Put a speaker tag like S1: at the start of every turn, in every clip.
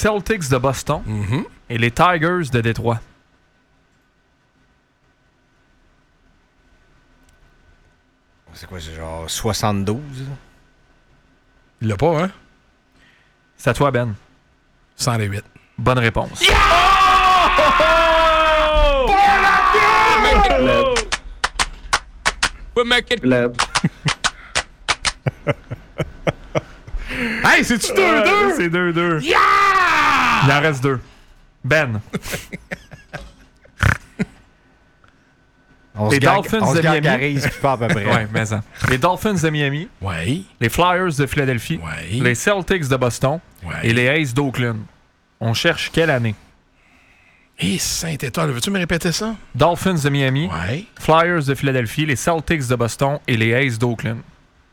S1: Celtics de Boston et les Tigers de Détroit.
S2: C'est quoi, c'est genre 72?
S3: Il l'a pas, hein?
S1: C'est à toi, Ben.
S3: 108.
S1: Bonne réponse.
S3: Yeah!
S4: We'll make it.
S3: Hey, c'est-tu 2-2?
S1: C'est 2-2.
S3: Yeah!
S1: Il en reste 2. Ben.
S2: On
S1: Les
S2: se
S1: Dolphins de Miami.
S2: gargarise, puis pas à peu près.
S1: Ouais, mais ça. Les Dolphins de Miami.
S3: Ouais.
S1: Les Flyers de Philadelphie.
S3: Ouais.
S1: Les Celtics de Boston.
S3: Ouais.
S1: Et les Aces d'Oakland. On cherche quelle année?
S3: Hé, Saint-Étoile, veux-tu me répéter ça?
S1: Dolphins de Miami.
S3: Ouais.
S1: Flyers de Philadelphie. Les Celtics de Boston. Et les Aces d'Oakland.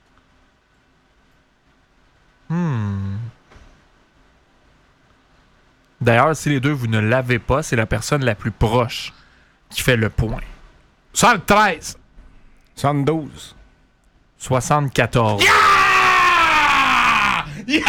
S1: D'ailleurs, si les deux, vous ne l'avez pas, c'est la personne la plus proche qui fait le point.
S3: 73.
S2: 72.
S1: 74.
S3: Yeah! Yeah!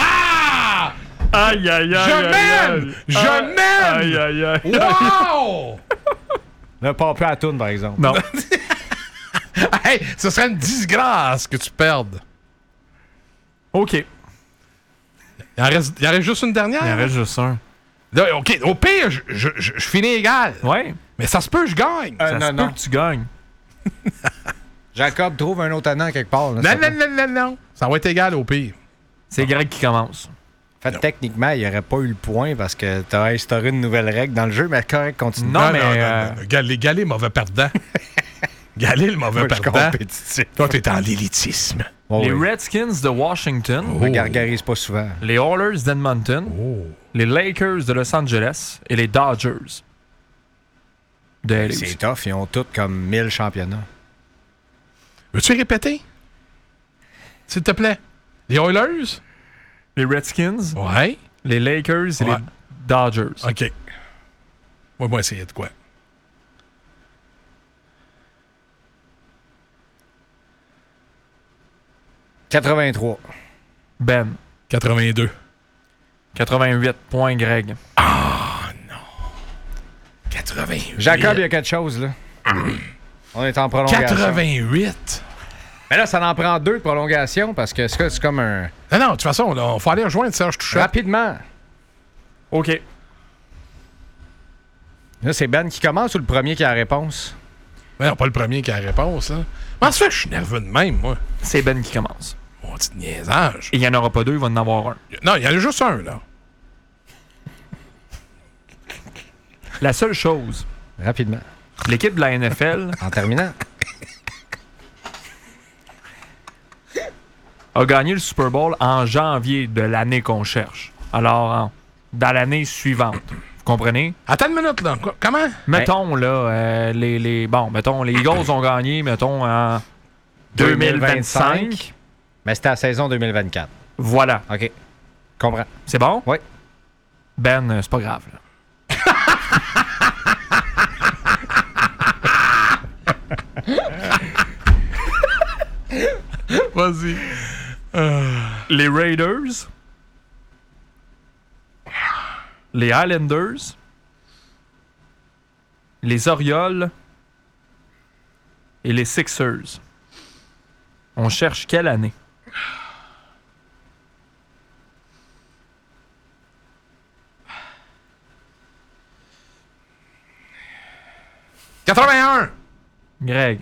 S1: Aïe, aïe, aïe.
S3: Je mène! Je mène!
S1: Aïe, aïe, aïe.
S3: Wow!
S2: Là, pas plus à la toune, par exemple.
S1: Non.
S3: Hey, ce serait une disgrâce que tu perdes.
S1: OK.
S3: Il en reste juste une dernière?
S1: Il en reste juste un.
S3: Là, OK, au pire, je finis égal.
S1: Ouais.
S3: Mais ça se peut, je gagne.
S1: Ça se peut que tu gagnes.
S2: Jacob trouve un autre année quelque part. Là,
S3: Non. Ça va être égal au pire.
S1: C'est Greg qui commence.
S2: En fait, techniquement, il n'y aurait pas eu le point parce que tu as instauré une nouvelle règle dans le jeu, mais correct, continue.
S1: Non, mais...
S3: non. Galé, mauvais perdant. Galé, le mauvais
S2: Moi, je suis
S3: perdant.
S2: compétitif.
S3: Toi, t'es en l'élitisme.
S2: Oh,
S1: les
S2: oui.
S1: Redskins de Washington.
S2: Je me gargarise pas souvent.
S1: Les Oilers d'Edmonton.
S3: Oh.
S1: Les Lakers de Los Angeles. Et les Dodgers de LA.
S2: C'est tough, ils ont tous comme 1000 championnats.
S3: Veux-tu répéter? S'il te plaît. Les Oilers?
S1: Les Redskins.
S3: Ouais.
S1: Les Lakers et
S3: Ouais.
S1: les Dodgers.
S3: OK. Moi, essayer de quoi?
S2: « 83.
S1: Ben.
S3: 82.
S1: 88 points, Greg.
S3: 88.
S2: Jacob, il y a quelque chose, là. On est en prolongation.
S3: 88.
S2: Mais là, ça en prend 2 de prolongation parce que c'est comme un...
S3: Non, de toute façon, il faut aller rejoindre Serge Touchette.
S2: Rapidement.
S1: OK.
S2: Là, c'est Ben qui commence ou le premier qui a la réponse?
S3: Non, pas le premier qui a la réponse. Hein. Comment ça fait que je suis nerveux de même, moi?
S1: C'est Ben qui commence.
S3: Mon petit niaisage.
S1: Et il n'y en aura pas 2, il va en avoir un.
S3: Non, il y en a juste un, là.
S1: La seule chose,
S2: Rapidement.
S1: l'équipe de la NFL
S2: En terminant.
S1: a gagné le Super Bowl en janvier de l'année qu'on cherche. Alors, dans l'année suivante. Vous comprenez?
S3: Attends une minute, là. Comment?
S1: Mettons, là, mettons, les Eagles ont gagné, mettons, en 2025.
S2: Mais c'était la saison 2024.
S1: Voilà.
S2: OK. Comprends.
S1: C'est bon?
S2: Oui.
S1: Ben, c'est pas grave, là.
S3: Vas-y.
S1: Les Raiders, les Highlanders, les Orioles et les Sixers. On cherche quelle année?
S3: « 81!
S1: Greg.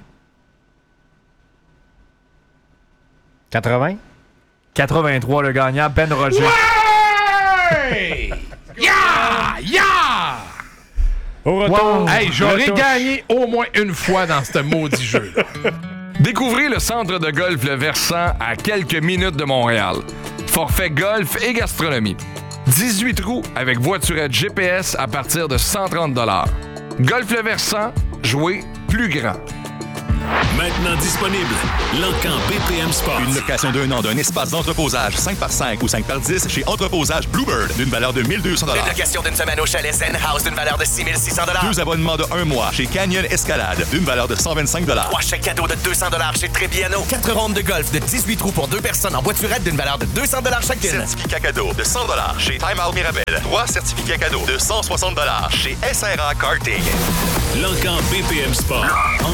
S2: 80?
S1: 83, le gagnant, Ben Roger.
S3: Ouais! Yeah! Yeah!
S2: Au retour.
S1: Wow.
S3: Hey, j'aurais
S2: Retouche.
S3: gagné au moins une fois dans ce maudit jeu-là.
S4: Découvrez le centre de golf Le Versant à quelques minutes de Montréal. Forfait golf et gastronomie. 18 trous avec voiturette GPS à partir de 130 $. Golf Le Versant, jouez plus grand.
S5: Maintenant disponible. L'Encan BPM Sport.
S6: Une location d'un an d'un espace d'entreposage 5x5 ou 5x10 chez Entreposage Bluebird d'une valeur de 1 200 $.
S7: Une location d'une semaine au chalet Zen House d'une valeur de 6 600 $.
S6: 2 abonnements de 1 mois chez Canyon Escalade d'une valeur de 125 $.
S7: 3 chèques cadeaux de 200 $ chez Trébiano. 4 rondes de golf de 18 trous pour 2 personnes en voiturette d'une valeur de 200 $ chacune.
S6: Certificat cadeau de 100 $ chez Time Out Mirabel. 3 certificats cadeaux de 160 $ chez SRA Karting.
S5: L'Encan BPM Sport.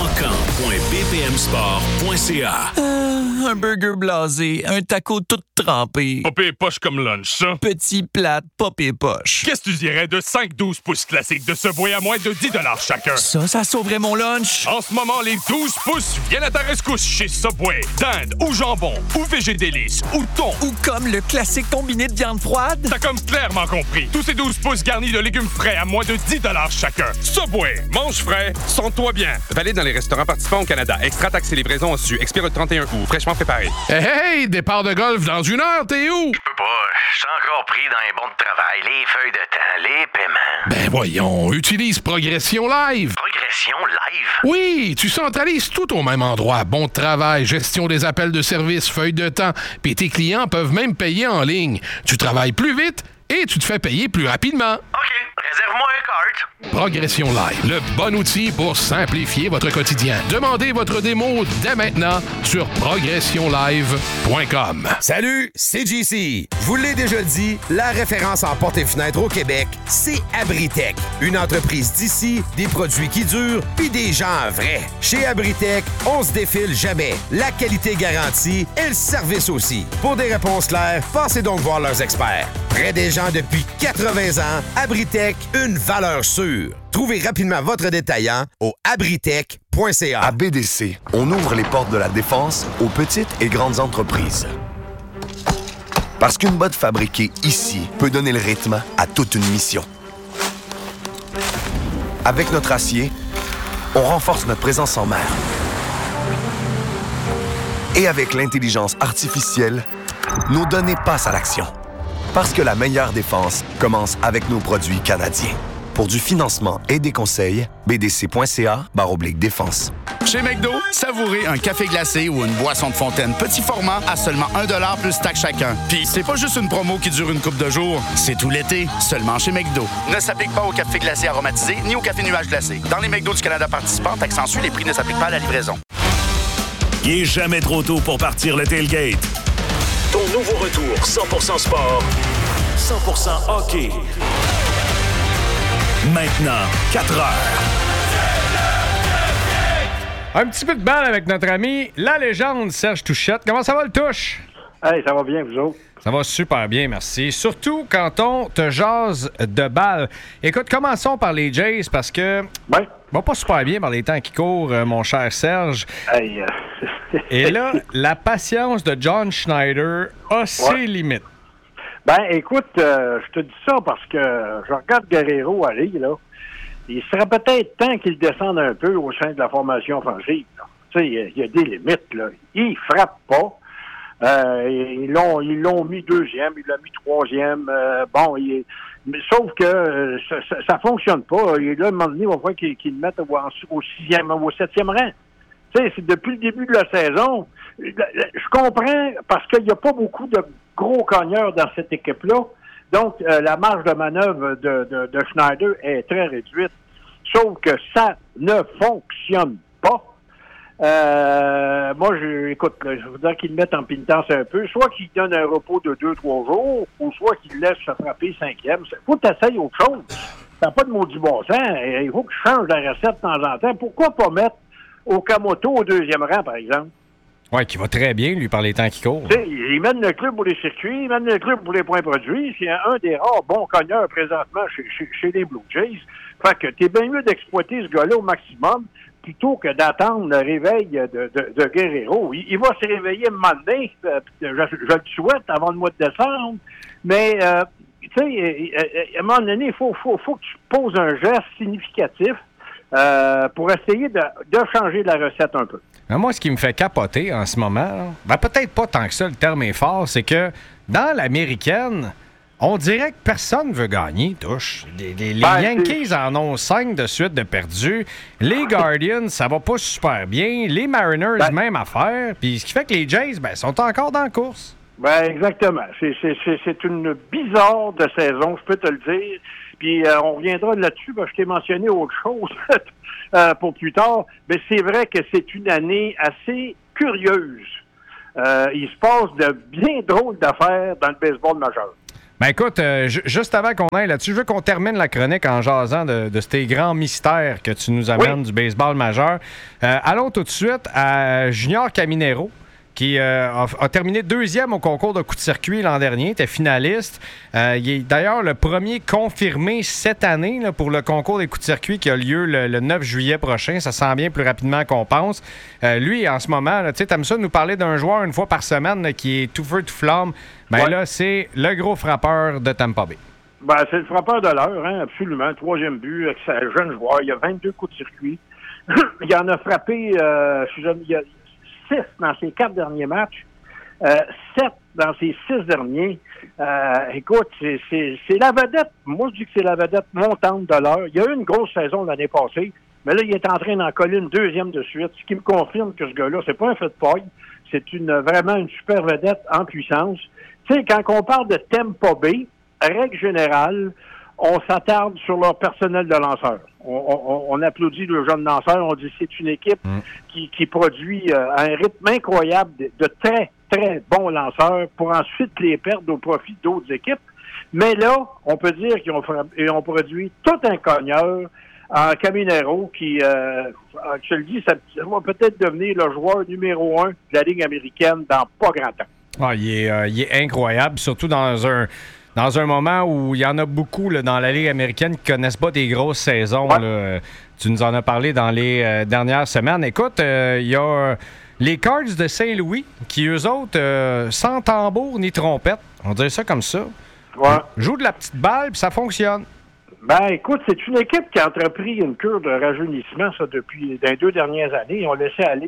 S5: Encan.bpmsport.ca.
S8: Un burger blasé, un taco tout trempé.
S9: Pas pire poche comme lunch, ça.
S8: Petit plate, pas pire poche.
S9: Qu'est-ce que tu dirais de 5-12 pouces classiques de Subway à moins de 10 $ chacun?
S8: Ça sauverait mon lunch.
S9: En ce moment, les 12 pouces viennent à ta rescousse chez Subway. Dinde ou jambon, ou végé délice, ou thon.
S8: Ou comme le classique combiné de viande froide.
S9: T'as comme clairement compris. Tous ces 12 pouces garnis de légumes frais à moins de 10 $ chacun. Subway, mange frais, sens-toi bien.
S10: Valide dans les restaurants participants au Canada. Extra taxes et livraison su. Expire le 31 août. Fraîchement préparé.
S3: Hey, départ de golf dans 1 heure, t'es où?
S7: Je peux pas, je suis encore pris dans les bons de travail, les feuilles de temps, les paiements.
S3: Ben voyons, utilise Progression Live.
S7: Progression live?
S3: Oui, tu centralises tout au même endroit. Bon travail, gestion des appels de service, feuilles de temps, puis tes clients peuvent même payer en ligne. Tu travailles plus vite et tu te fais payer plus rapidement.
S7: OK, réserve-moi un cart.
S3: Progression Live, le bon outil pour simplifier votre quotidien. Demandez votre démo dès maintenant sur progressionlive.com.
S11: Salut, c'est JC. Je vous l'ai déjà dit, la référence en portes et fenêtres au Québec, c'est Abritech. Une entreprise d'ici, des produits qui durent, puis des gens vrais. Chez Abritech, on se défile jamais. La qualité garantie et le service aussi. Pour des réponses claires, passez donc voir leurs experts. Près des gens depuis 80 ans, Abritech, une valeur sûre. Trouvez rapidement votre détaillant au abritech.ca.
S12: À BDC, on ouvre les portes de la défense aux petites et grandes entreprises. Parce qu'une botte fabriquée ici peut donner le rythme à toute une mission. Avec notre acier, on renforce notre présence en mer. Et avec l'intelligence artificielle, nos données passent à l'action. Parce que la meilleure défense commence avec nos produits canadiens. Pour du financement et des conseils, bdc.ca/défense.
S13: Chez McDo, savourez un café glacé ou une boisson de fontaine petit format à seulement 1 $ plus taxe chacun. Puis c'est pas juste une promo qui dure une couple de jours, c'est tout l'été, seulement chez McDo. Ne s'applique pas au café glacé aromatisé ni au café nuage glacé. Dans les McDo du Canada participants, taxes les prix ne s'appliquent pas à la livraison.
S5: Il est jamais trop tôt pour partir le tailgate. Ton nouveau retour 100% sport, 100% hockey. Maintenant, 4 heures.
S2: Un petit peu de balle avec notre ami, la légende Serge Touchette. Comment ça va, le touche?
S14: Hey, ça va bien, vous autres?
S2: Ça va super bien, merci. Surtout quand on te jase de balle. Écoute, commençons par les Jays parce que...
S14: Ouais.
S2: Va pas super bien par les temps qui courent, mon cher Serge.
S14: Hey,
S2: Et là, la patience de John Schneider a ses limites.
S14: Ben, écoute, je te dis ça parce que je regarde Guerrero aller, là. Il serait peut-être temps qu'il descende un peu au sein de la formation offensive. Tu sais, il y a des limites, là. Il frappe pas. Ils l'ont mis deuxième, il l'a mis troisième. Sauf que ça fonctionne pas. Et là, à un moment donné, il va falloir qu'il le mette au sixième, au septième rang. Tu sais, c'est depuis le début de la saison. Je comprends parce qu'il n'y a pas beaucoup de gros cogneurs dans cette équipe-là. Donc, la marge de manœuvre de Schneider est très réduite. Sauf que ça ne fonctionne pas. Moi, écoute, je voudrais qu'il le mette en pénitence un peu. Soit qu'il donne un repos de 2-3 jours, ou soit qu'il le laisse se frapper cinquième. Il faut que tu essayes autre chose. T'as pas de maudit bon sens. Il faut que tu changes la recette de temps en temps. Pourquoi pas mettre Okamoto au deuxième rang, par exemple?
S2: Oui, qui va très bien, lui, par les temps qui courent.
S14: Il mène le club pour les circuits, il mène le club pour les points produits. C'est un des rares bons cogneurs présentement chez les Blue Jays. Fait que t'es bien mieux d'exploiter ce gars-là au maximum plutôt que d'attendre le réveil de Guerrero. Il va se réveiller un moment donné, je le souhaite, avant le mois de décembre, mais tu sais, à un moment donné, il faut que tu poses un geste significatif pour essayer de changer la recette un peu.
S2: Mais moi, ce qui me fait capoter en ce moment, ben peut-être pas tant que ça, le terme est fort, c'est que dans l'américaine, On dirait que personne ne veut gagner, touche. Les Yankees en ont 5 de suite de perdus. Les Guardians, ça va pas super bien. Les Mariners, même affaire. Puis ce qui fait que les Jays, sont encore dans la course.
S14: Ben exactement. C'est une bizarre de saison, je peux te le dire. Puis on reviendra là-dessus, parce que je t'ai mentionné autre chose pour plus tard. Mais c'est vrai que c'est une année assez curieuse. Il se passe de bien drôles d'affaires dans le baseball majeur.
S2: Ben écoute, juste avant qu'on aille là-dessus, je veux qu'on termine la chronique en jasant de ces grands mystères que tu nous amènes du baseball majeur. Allons tout de suite à Junior Caminero, qui a terminé 2e au concours de coup de circuit l'an dernier, était finaliste. Il est d'ailleurs le premier confirmé cette année là, pour le concours des coups de circuit qui a lieu le 9 juillet prochain. Ça s'en vient plus rapidement qu'on pense. Lui, en ce moment, tu sais, t'aimes ça nous parler d'un joueur une fois par semaine là, qui est tout feu, tout flamme. Là, c'est le gros frappeur de Tampa Bay.
S14: C'est le frappeur de l'heure, hein, absolument. 3e but, avec sa jeune joueur. Il y a 22 coups de circuit. Il en a frappé, il y a 6 dans ses 4 derniers matchs, 7 dans ses 6 derniers. Écoute, c'est la vedette. Moi, je dis que c'est la vedette montante de l'heure. Il y a eu une grosse saison l'année passée, mais là, il est en train d'en coller une 2e de suite, ce qui me confirme que ce gars-là, c'est pas un fait de paille. C'est vraiment une super vedette en puissance. Tu sais, quand on parle de Tampa Bay, règle générale, on s'attarde sur leur personnel de lanceurs. On applaudit le jeune lanceur, on dit que c'est une équipe qui produit à un rythme incroyable de très, très bons lanceurs pour ensuite les perdre au profit d'autres équipes. Mais là, on peut dire qu'ils ont produit tout un cogneur en Caminero qui, je te le dis, ça va peut-être devenir le joueur numéro 1 de la Ligue américaine dans pas grand temps.
S2: Il est incroyable, surtout dans un moment où il y en a beaucoup là, dans la Ligue américaine qui ne connaissent pas des grosses saisons. Là. Tu nous en as parlé dans les dernières semaines. Écoute, il y a les Cards de Saint-Louis qui, eux autres, sans tambour ni trompette, on dirait ça comme ça, jouent de la petite balle puis ça fonctionne.
S14: Écoute, c'est une équipe qui a entrepris une cure de rajeunissement ça, depuis les 2 dernières années. Ils ont laissé aller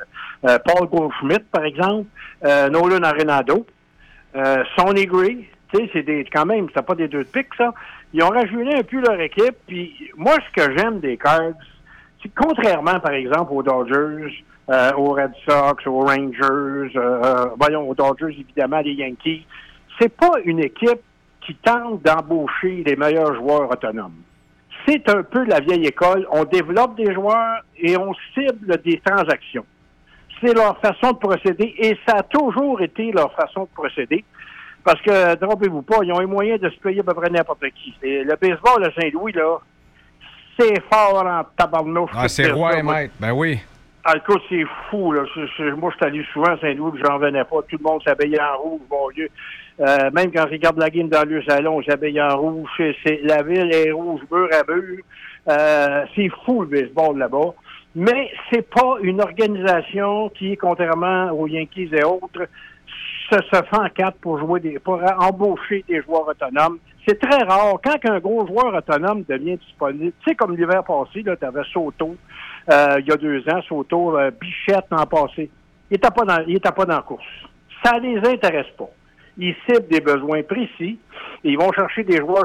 S14: Paul Goldschmidt, par exemple, Nolan Arenado, Sonny Gray. Tu sais, quand même, c'est pas des 2 de pique, ça. Ils ont rajeuni un peu leur équipe, puis moi, ce que j'aime des Cards, c'est que contrairement, par exemple, aux Dodgers, aux Red Sox, aux Rangers, aux Dodgers, évidemment, les Yankees, c'est pas une équipe qui tente d'embaucher les meilleurs joueurs autonomes. C'est un peu la vieille école. On développe des joueurs et on cible des transactions. C'est leur façon de procéder, et ça a toujours été leur façon de procéder. Parce que, trompez-vous pas, ils ont les moyens de se payer à peu près n'importe qui. Et le baseball de Saint-Louis, là, c'est fort en tabarnouche.
S2: C'est roi et maître, ben oui.
S14: Écoute, c'est fou, là. Moi, je suis allé souvent à Saint-Louis, puis j'en revenais pas. Tout le monde s'habillait en rouge, mon Dieu. Même quand je regarde la game dans le salon, j'habille en rouge. La ville est rouge, mur à mur. C'est fou, le baseball, là-bas. Mais c'est pas une organisation qui, contrairement aux Yankees et autres, se fait en 4 pour embaucher des joueurs autonomes. C'est très rare. Quand un gros joueur autonome devient disponible, tu sais, comme l'hiver passé, tu avais Soto, il y a 2 ans, Soto, Bichette l'an passé. Il n'était pas dans la course. Ça les intéresse pas. Ils ciblent des besoins précis et ils vont chercher des joueurs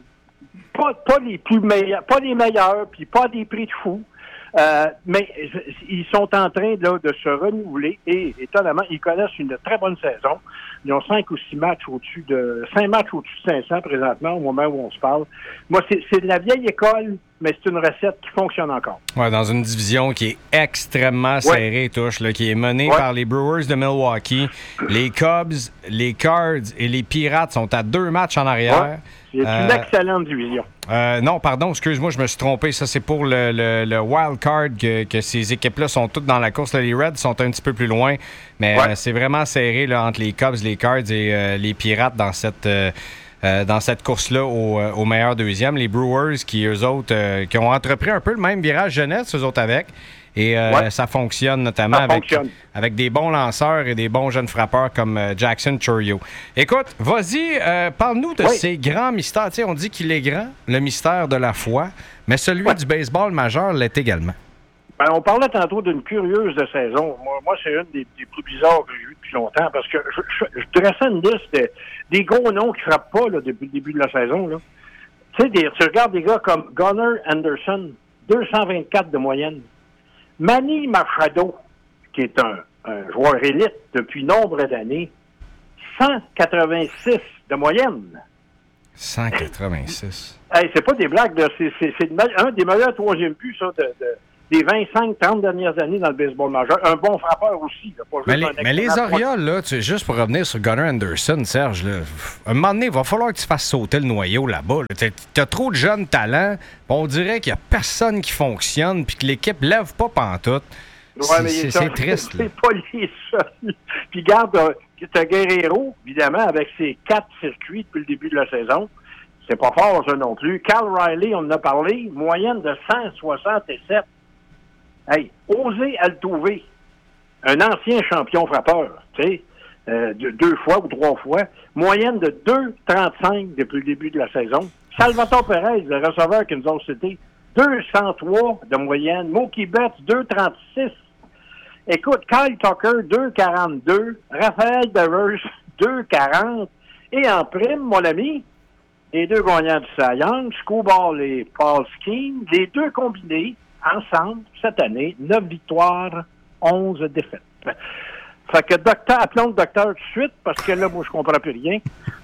S14: pas les plus meilleurs, pas les meilleurs, puis pas des prix de fou. Mais ils sont en train là, de se renouveler et étonnamment, ils connaissent une très bonne saison. Ils ont 5 ou 6 matchs au-dessus de 500 présentement au moment où on se parle. Moi, c'est de la vieille école, mais c'est une recette qui fonctionne encore.
S2: Ouais, dans une division qui est extrêmement serrée, touche, là, qui est menée par les Brewers de Milwaukee. Les Cubs, les Cards et les Pirates sont à 2 matchs en arrière.
S14: Ouais. C'est une excellente division.
S2: Non, pardon, excuse-moi, je me suis trompé. Ça, c'est pour le wild card que ces équipes-là sont toutes dans la course. Là, les Reds sont un petit peu plus loin, mais c'est vraiment serré là, entre les Cubs, les Cards et les Pirates dans cette course-là au meilleur deuxième. Les Brewers qui, eux autres, qui ont entrepris un peu le même virage jeunesse, eux autres avec. Et ça fonctionne notamment avec des bons lanceurs et des bons jeunes frappeurs comme Jackson Chourio. Écoute, vas-y, parle-nous de ces grands mystères. Tu sais, on dit qu'il est grand, le mystère de la foi, mais celui du baseball majeur l'est également.
S14: on parlait tantôt d'une curieuse de saison. Moi c'est une des plus bizarres que j'ai vues depuis longtemps parce que je dressais une liste des gros noms qui frappent pas là, depuis le début de la saison. Là. Tu regardes des gars comme Gunnar Anderson, 224 de moyenne. Manny Machado, qui est un joueur élite depuis nombre d'années, 186 de moyenne.
S2: 186.
S14: Hey, c'est pas des blagues, là. C'est un des meilleurs troisième buts, ça, des 25-30 dernières années dans le baseball majeur. Un bon frappeur aussi. Là, pas juste
S2: mais les Orioles, là, juste pour revenir sur Gunnar Anderson, Serge, là, à un moment donné, il va falloir que tu fasses sauter le noyau là-bas. Là. T'as trop de jeunes talents. On dirait qu'il n'y a personne qui fonctionne puis que l'équipe lève pas pantoute.
S14: Ouais,
S2: c'est triste.
S14: C'est pas les seuls. Puis garde, t'as Guerrero, évidemment, avec ses 4 circuits depuis le début de la saison. C'est pas fort, ça non plus. Cal Riley, on en a parlé, moyenne de 167. Hey, José Altuve, un ancien champion frappeur, tu sais, 2 fois ou 3 fois, moyenne de 2,35 depuis le début de la saison. Salvatore Perez, le receveur qui nous a cité, 203 de moyenne. Mookie Betts, 2,36. Écoute, Kyle Tucker, 2,42. Raphaël Devers, 2,40. Et en prime, mon ami, les 2 gagnants du Cy Young, Scoball et Paul Skeens, les 2 combinés, ensemble, cette année, 9 victoires, 11 défaites. Fait que appelons le docteur tout de suite, parce que là, moi, je comprends plus rien.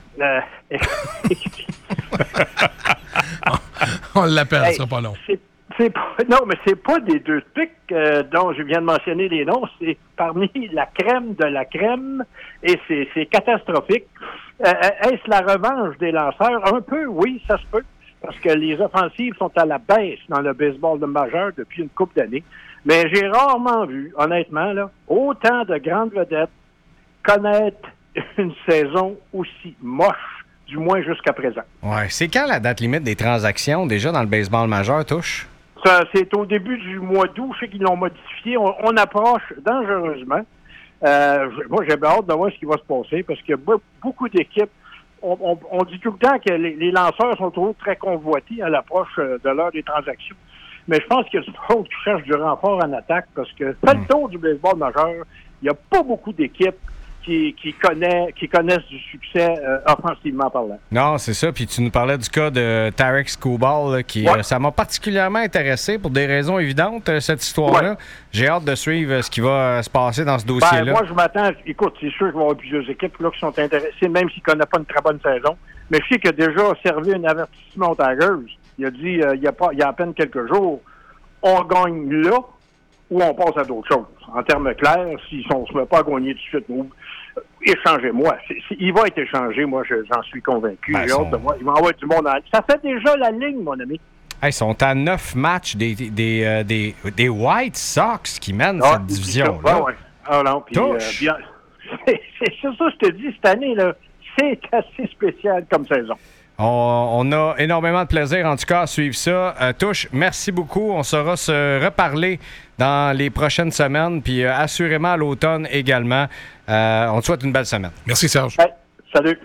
S3: On l'appelle, ce sera pas long.
S14: Non, mais c'est pas des 2 pics dont je viens de mentionner les noms, c'est parmi la crème de la crème, et c'est catastrophique. Est-ce la revanche des lanceurs? Un peu, oui, ça se peut, parce que les offensives sont à la baisse dans le baseball de majeur depuis une couple d'années. Mais j'ai rarement vu, honnêtement, là, autant de grandes vedettes connaître une saison aussi moche, du moins jusqu'à présent.
S2: Ouais, c'est quand la date limite des transactions, déjà dans le baseball majeur, touche?
S14: Ça, c'est au début du mois d'août. Je sais qu'ils l'ont modifié. On approche dangereusement. Moi, j'ai hâte de voir ce qui va se passer parce que beaucoup d'équipes, on dit tout le temps que les lanceurs sont toujours très convoités à l'approche de l'heure des transactions. Mais je pense qu'il y a du monde qui cherche du renfort en attaque parce que, fait le tour du baseball majeur, il n'y a pas beaucoup d'équipes qui connaissent du succès offensivement parlant.
S2: Non, c'est ça. Puis tu nous parlais du cas de Tarek Skubal, ça m'a particulièrement intéressé pour des raisons évidentes, cette histoire-là. Ouais. J'ai hâte de suivre ce qui va se passer dans ce dossier-là.
S14: Moi, je m'attends... Écoute, c'est sûr qu'il va y avoir plusieurs équipes là, qui sont intéressées, même s'ils ne connaissent pas une très bonne saison. Mais je sais qu'il a déjà servi un avertissement aux Tigers. Il a dit, il y a à peine quelques jours, on gagne là ou on passe à d'autres choses. En termes clairs, si on ne se met pas à gagner tout de suite, nous, échangez-moi. Il va être échangé, moi, j'en suis convaincu. J'ai hâte de voir. Il va y avoir du monde. Ça fait déjà la ligne, mon ami.
S2: Ils sont à 9 matchs des White Sox qui mènent cette division-là.
S14: Ouais. Ah non, puis c'est ça, je te dis, cette année, là, c'est assez spécial comme saison.
S2: On a énormément de plaisir, en tout cas, à suivre ça. Touche, merci beaucoup. On saura se reparler dans les prochaines semaines, puis assurément à l'automne également. On te souhaite une belle semaine.
S3: Merci, Serge.
S14: Ouais, salut.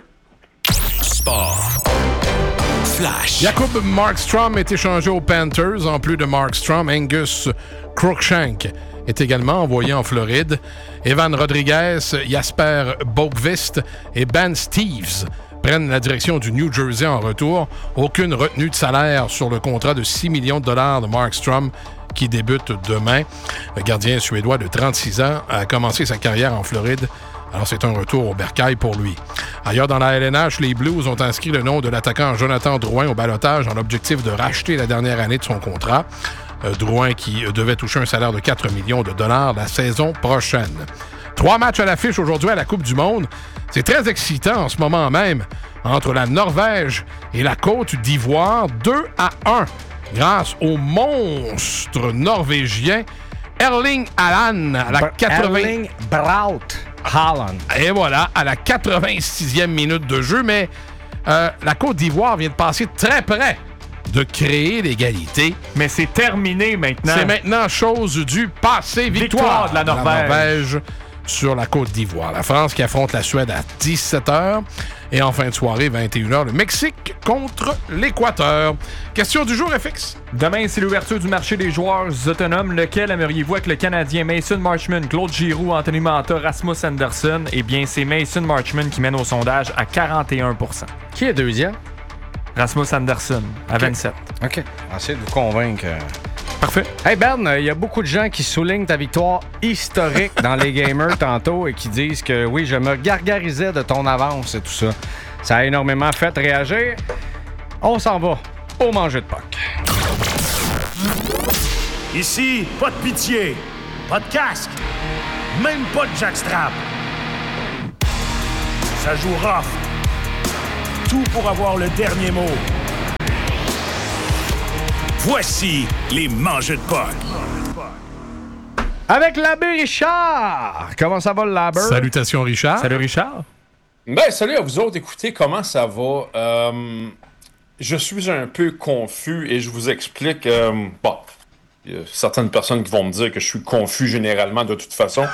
S5: Sport. Flash.
S3: Jacob Markstrom est échangé aux Panthers. En plus de Markstrom, Angus Cruikshank est également envoyé en Floride. Evan Rodriguez, Jasper Boqvist et Ben Steeves prennent la direction du New Jersey en retour. Aucune retenue de salaire sur le contrat de 6 millions de dollars de Markstrom qui débute demain. Le gardien suédois de 36 ans a commencé sa carrière en Floride. Alors, c'est un retour au bercail pour lui. Ailleurs dans la LNH, les Blues ont inscrit le nom de l'attaquant Jonathan Drouin au ballottage dans l'objectif de racheter la dernière année de son contrat. Drouin qui devait toucher un salaire de 4 millions de dollars la saison prochaine. 3 matchs à l'affiche aujourd'hui à la Coupe du Monde. C'est très excitant en ce moment même entre la Norvège et la Côte d'Ivoire. 2-1 grâce au monstre norvégien Erling Haaland à la 80...
S2: Erling Braut Haaland.
S3: Et voilà, à la 86e minute de jeu. Mais la Côte d'Ivoire vient de passer très près de créer l'égalité.
S1: Mais c'est terminé maintenant.
S3: C'est maintenant chose du passé. Victoire
S1: de la Norvège.
S3: sur la Côte d'Ivoire. La France qui affronte la Suède à 17h. Et en fin de soirée, 21h, le Mexique contre l'Équateur. Question du jour, FX.
S1: Demain, c'est l'ouverture du marché des joueurs autonomes. Lequel aimeriez-vous avec le Canadien Mason Marchment, Claude Giroux, Anthony Manta, Rasmus Anderson? Eh bien, c'est Mason Marchment qui mène au sondage à 41%.
S2: Qui est deuxième?
S1: Rasmus Anderson, à 27.
S2: OK. Essayez de vous convaincre.
S1: Parfait.
S2: Hey Ben, il y a beaucoup de gens qui soulignent ta victoire historique dans les gamers tantôt et qui disent que oui, je me gargarisais de ton avance et tout ça. Ça a énormément fait réagir. On s'en va au manger de puck.
S5: Ici, pas de pitié, pas de casque, même pas de jackstrap. Ça joue rough. Tout pour avoir le dernier mot. Voici les mangeux de puck.
S2: Avec l'abbé Richard. Comment ça va, l'abbé?
S3: Salutations, Richard.
S1: Salut, Richard.
S15: Ben, salut à vous autres. Écoutez, comment ça va? Je suis un peu confus et je vous explique. Bon, il y a certaines personnes qui vont me dire que je suis confus généralement de toute façon.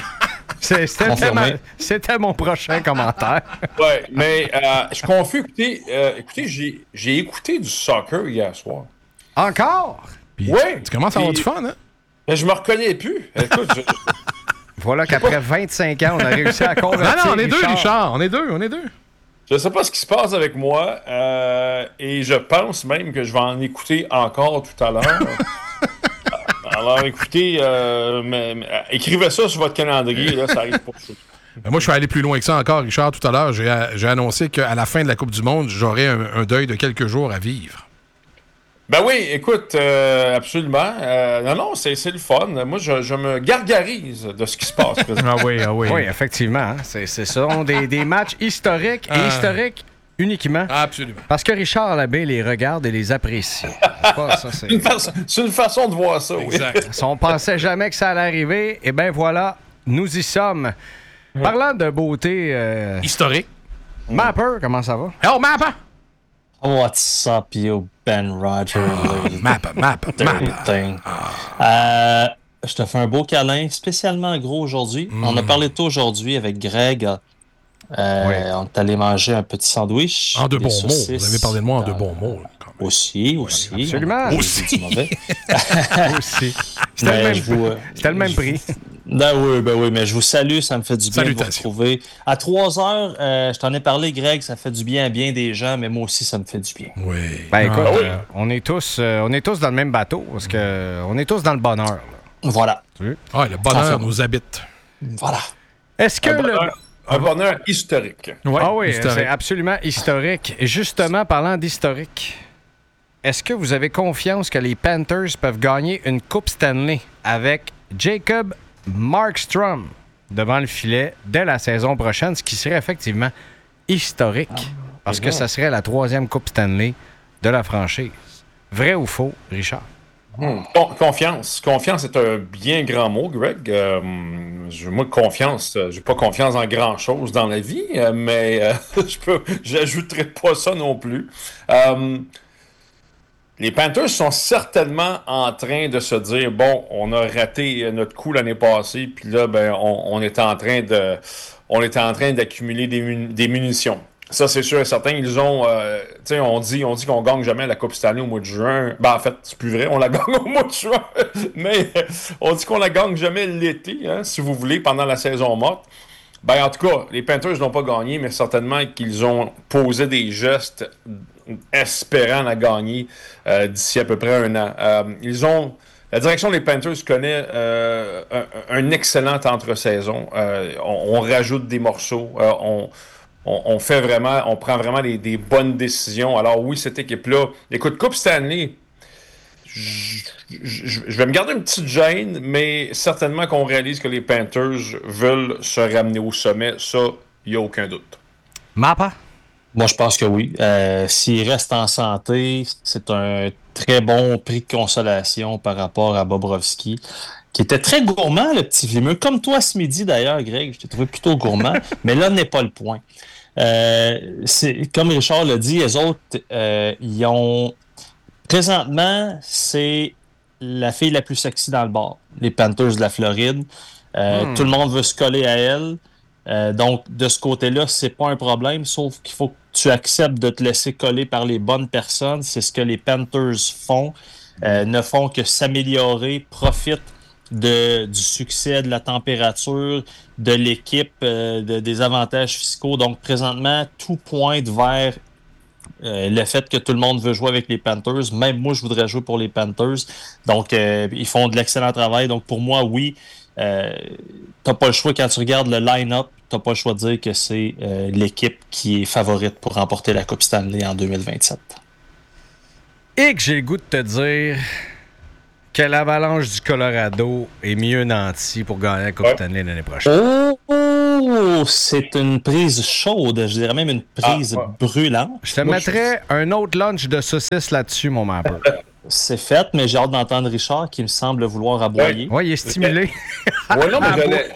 S2: C'était mon prochain commentaire.
S15: Ouais, mais je suis confus. Écoutez, j'ai écouté du soccer hier soir.
S2: Encore?
S15: Oui.
S3: Tu commences à avoir du fun, hein?
S15: Mais je me reconnais plus. Écoute,
S2: voilà qu'après 25 ans, on a réussi à convertir.
S3: Non, on est deux, Richard. On est deux.
S15: Je sais pas ce qui se passe avec moi et je pense même que je vais en écouter encore tout à l'heure. Alors, écoutez, écrivez ça sur votre calendrier, là, ça arrive pas.
S3: Ben moi, je suis allé plus loin que ça encore, Richard. Tout à l'heure, j'ai annoncé qu'à la fin de la Coupe du Monde, j'aurais un deuil de quelques jours à vivre.
S15: Ben oui, écoute, absolument. Non, c'est le fun. Moi, je me gargarise de ce qui se passe.
S1: Ah oui.
S2: Oui, effectivement. Hein. Ce sont des matchs historiques et historiques uniquement.
S3: Absolument.
S2: Parce que Richard Labbé les regarde et les apprécie.
S15: C'est une façon de voir ça,
S3: exact.
S15: Oui.
S2: Si on pensait jamais que ça allait arriver, eh bien voilà, nous y sommes. Parlant de beauté...
S3: historique.
S2: Mapper, comment ça va?
S3: Oh, Mapper!
S16: What's up, you Ben Rogers?
S3: Mapper.
S16: Je te fais un beau câlin, spécialement gros aujourd'hui. On a parlé de toi aujourd'hui avec Greg. On est allé manger un petit sandwich.
S3: En de bons mots. Vous avez parlé de moi en de bons mots.
S16: Aussi.
S2: Absolument.
S16: Aussi.
S2: Aussi. C'était le même prix.
S16: Ben oui, mais je vous salue, ça me fait du bien de vous retrouver. À 3 heures, je t'en ai parlé, Greg, ça fait du bien à bien des gens, mais moi aussi, ça me fait du bien.
S3: Oui.
S2: Ben écoute, on est tous dans le même bateau, parce qu'on est tous dans le bonheur. Là.
S16: Voilà.
S3: Ah, le bonheur nous habite.
S16: Voilà.
S2: Est-ce que
S15: un bonheur historique.
S2: Ouais, ah oui, c'est absolument historique. Et justement, parlant d'historique, est-ce que vous avez confiance que les Panthers peuvent gagner une Coupe Stanley avec Jacob Markstrom devant le filet dès la saison prochaine, ce qui serait effectivement historique, parce que ça serait la 3e Coupe Stanley de la franchise. Vrai ou faux, Richard?
S15: Confiance. Confiance est un bien grand mot, Greg. Moi, confiance, j'ai pas confiance en grand-chose dans la vie, mais j'ajouterai pas ça non plus. Les Panthers sont certainement en train de se dire, bon, on a raté notre coup l'année passée, puis là, ben, on était en train d'accumuler des munitions. Ça, c'est sûr et certain. Ils ont, tu sais, on dit qu'on gagne jamais la Coupe Stanley au mois de juin. Ben, en fait, c'est plus vrai, on la gagne au mois de juin. Mais on dit qu'on la gagne jamais l'été, hein, si vous voulez, pendant la saison morte. Ben, en tout cas, les Panthers n'ont pas gagné, mais certainement qu'ils ont posé des gestes espérant la gagner d'ici à peu près un an. La direction des Panthers connaît un excellent entre-saison. On rajoute des morceaux. On prend vraiment des bonnes décisions. Alors oui, cette équipe-là, écoute, Coupe Stanley, je vais me garder une petite gêne, mais certainement qu'on réalise que les Panthers veulent se ramener au sommet. Ça, il n'y a aucun doute.
S2: Mappa?
S16: Moi, je pense que oui. S'il reste en santé, c'est un très bon prix de consolation par rapport à Bobrovsky, qui était très gourmand, le petit Vimeux. Comme toi ce midi, d'ailleurs, Greg, je t'ai trouvé plutôt gourmand, mais là n'est pas le point. Comme Richard l'a dit, les autres, ils ont... Présentement, c'est la fille la plus sexy dans le bar, les Panthers de la Floride. Tout le monde veut se coller à elle. Donc, de ce côté-là, c'est pas un problème, sauf qu'il faut que tu acceptes de te laisser coller par les bonnes personnes. C'est ce que les Panthers font. Ne font que s'améliorer, profitent du succès, de la température, de l'équipe, des avantages fiscaux. Donc, présentement, tout pointe vers le fait que tout le monde veut jouer avec les Panthers. Même moi, je voudrais jouer pour les Panthers. Donc, ils font de l'excellent travail. Donc, pour moi, oui, t'as pas le choix quand tu regardes le line-up. T'as pas le choix de dire que c'est l'équipe qui est favorite pour remporter la Coupe Stanley en 2027.
S2: Et que j'ai le goût de te dire que l'Avalanche du Colorado est mieux nantie pour gagner la Coupe Stanley l'année prochaine.
S16: Oh, c'est une prise chaude, je dirais même une prise brûlante.
S2: Je te mettrais un autre lunch de saucisse là-dessus, mon mapper.
S16: C'est fait, mais j'ai hâte d'entendre Richard qui me semble vouloir aboyer.
S2: Oui, il est stimulé.
S15: Oui, non,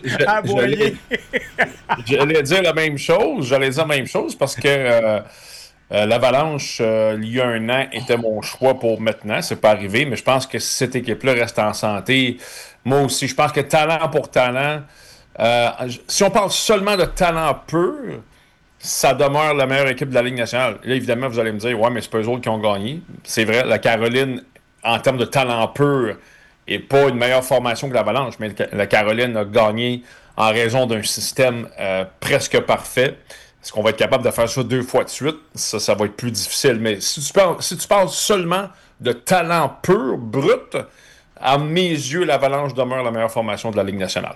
S15: mais j'allais dire la même chose. Parce que l'Avalanche, il y a un an, était mon choix pour maintenant. C'est pas arrivé, mais je pense que si cette équipe-là reste en santé, moi aussi, je pense que talent pour talent, si on parle seulement de talent pur, ça demeure la meilleure équipe de la Ligue nationale. Là, évidemment, vous allez me dire, ouais, mais c'est pas eux autres qui ont gagné. C'est vrai, la Caroline, en termes de talent pur, n'est pas une meilleure formation que l'Avalanche, mais la Caroline a gagné en raison d'un système presque parfait. Est-ce qu'on va être capable de faire ça 2 fois de suite? Ça va être plus difficile. Mais si tu parles seulement de talent pur, brut, à mes yeux, l'Avalanche demeure la meilleure formation de la Ligue nationale.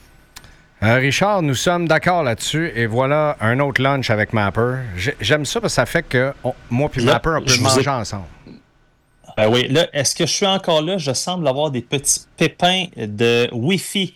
S2: Richard, nous sommes d'accord là-dessus. Et voilà un autre lunch avec Mapper. J'aime ça parce que ça fait que moi et Mapper, on peut manger ensemble.
S16: Ben oui. Là, est-ce que je suis encore là? Je semble avoir des petits pépins de Wi-Fi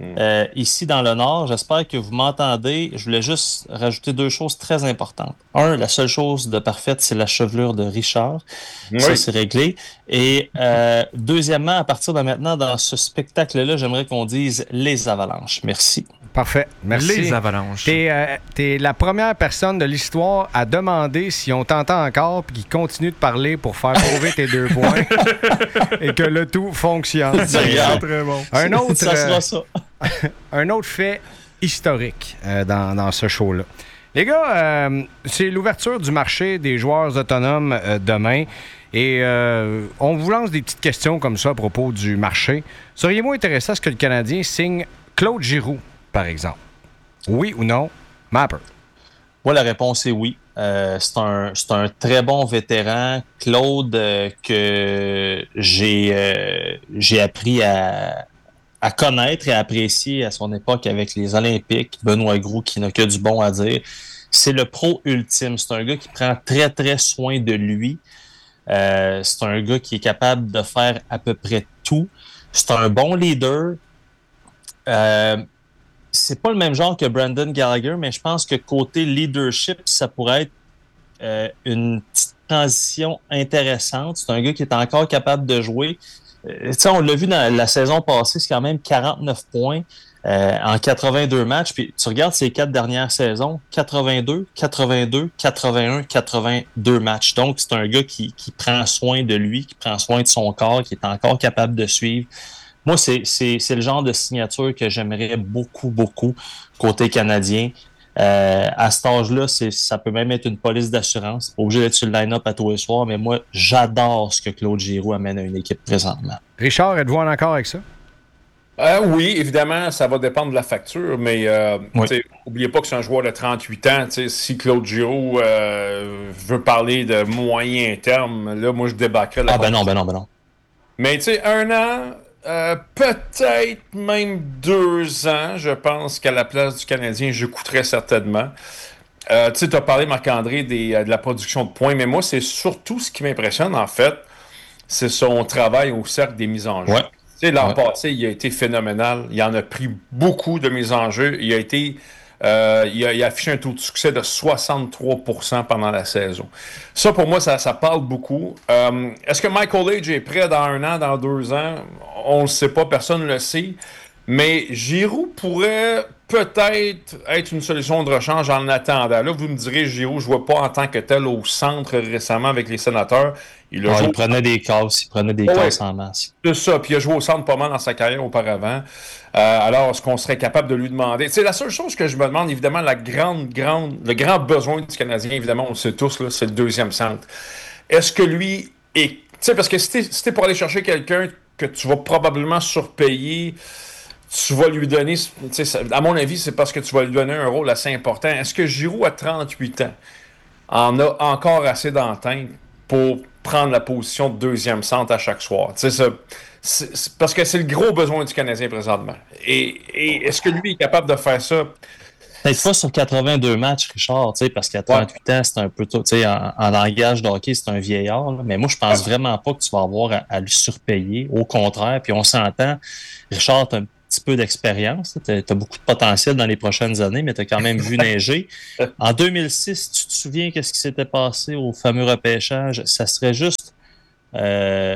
S16: ici dans le Nord. J'espère que vous m'entendez. Je voulais juste rajouter 2 choses très importantes. La seule chose de parfaite, c'est la chevelure de Richard. Oui. Ça, c'est réglé. Et deuxièmement, à partir de maintenant, dans ce spectacle-là, j'aimerais qu'on dise les Avalanches. Merci.
S2: Parfait. Merci.
S1: Les Avalanches.
S2: T'es la première personne de l'histoire à demander si on t'entend encore puis qu'il continue de parler pour faire prouver tes 2 points et que le tout fonctionne.
S1: C'est très bon.
S2: Ça sera ça. Un autre fait historique dans ce show-là. Les gars, c'est l'ouverture du marché des joueurs autonomes demain. Et on vous lance des petites questions comme ça à propos du marché. Seriez-vous intéressé à ce que le Canadien signe Claude Giroux, par exemple? Oui ou non? Mapper.
S16: Moi, la réponse est oui. C'est un très bon vétéran. Claude, que j'ai appris à connaître et à apprécier à son époque avec les Olympiques. Benoît Groux, qui n'a que du bon à dire. C'est le pro ultime. C'est un gars qui prend très, très soin de lui. C'est un gars qui est capable de faire à peu près tout. C'est un bon leader. C'est pas le même genre que Brendan Gallagher, mais je pense que côté leadership, ça pourrait être une petite transition intéressante. C'est un gars qui est encore capable de jouer. On l'a vu dans la saison passée, c'est quand même 49 points en 82 matchs. Puis tu regardes ces 4 dernières saisons, 82, 82, 81, 82 matchs. Donc, c'est un gars qui prend soin de lui, qui prend soin de son corps, qui est encore capable de suivre. Moi, c'est le genre de signature que j'aimerais beaucoup, beaucoup côté canadien. À cet âge-là, ça peut même être une police d'assurance. Pas obligé d'être sur le line-up à tous les soirs, mais moi, j'adore ce que Claude Giroux amène à une équipe présentement.
S2: Richard, êtes-vous en accord avec ça?
S15: Oui, évidemment, ça va dépendre de la facture, mais n'oubliez pas que c'est un joueur de 38 ans. Si Claude Giroux veut parler de moyen terme, là, moi, je débarquerais là.
S16: Ben non.
S15: Mais tu sais, 1 an, peut-être même 2 ans, je pense qu'à la place du Canadien, je coûterais certainement. Tu sais, tu as parlé, Marc-André, de la production de points, mais moi, c'est surtout ce qui m'impressionne, en fait, c'est son travail au cercle des mises en jeu.
S16: Ouais.
S15: Tu sais, l'an passé, il a été phénoménal. Il en a pris beaucoup de mises en jeu. Il a affiché un taux de succès de 63% pendant la saison. Ça, pour moi, ça parle beaucoup. Est-ce que Michael Age est prêt dans 1 an, dans 2 ans? On ne le sait pas, personne ne le sait. Mais Giroux pourrait peut-être être une solution de rechange en attendant. Là, vous me direz, Giroux, je ne vois pas en tant que tel au centre récemment avec les Sénateurs.
S16: Il prenait des casses, en masse.
S15: C'est ça, puis il a joué au centre pas mal dans sa carrière auparavant. Alors, est-ce qu'on serait capable de lui demander... C'est la seule chose que je me demande, évidemment, le grand besoin du Canadien, évidemment, on le sait tous, là, c'est le deuxième centre. Est-ce que lui est... Tu sais, parce que si t'es pour aller chercher quelqu'un que tu vas probablement surpayer, tu vas lui donner... À mon avis, c'est parce que tu vas lui donner un rôle assez important. Est-ce que Giroux, à 38 ans, en a encore assez d'entente pour prendre la position de deuxième centre à chaque soir? C'est parce que c'est le gros besoin du Canadien présentement. Et est-ce que lui est capable de faire ça?
S16: Peut-être pas sur 82 matchs, Richard, parce qu'à 38 ans, c'est un peu tôt. En langage de hockey, c'est un vieillard. Là, mais moi, je pense vraiment pas que tu vas avoir à le surpayer. Au contraire, puis on s'entend. Richard, tu as un petit peu d'expérience. Tu as beaucoup de potentiel dans les prochaines années, mais tu as quand même vu neiger. En 2006, tu te souviens qu'est-ce qui s'était passé au fameux repêchage? Ça serait juste un